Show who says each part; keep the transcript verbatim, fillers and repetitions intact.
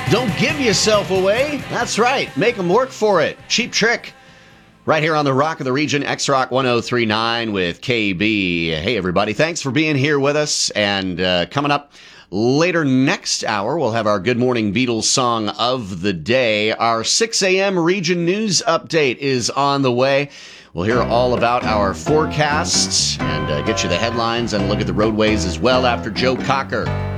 Speaker 1: Don't give yourself away. That's right. Make them work for it. Cheap Trick. Right here on the Rock of the Region, X-Rock one oh three point nine with K B. Hey, everybody. Thanks for being here with us. And uh, coming up later next hour, we'll have our Good Morning Beatles song of the day. Our six a.m. Region News Update is on the way. We'll hear all about our forecasts and uh, get you the headlines and look at the roadways as well after Joe Cocker.